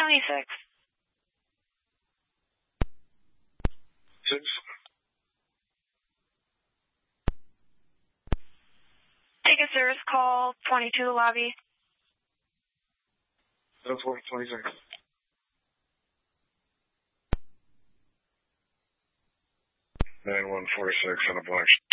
26. 6. Take a service call, 22 lobby. 26. 9146 on a black.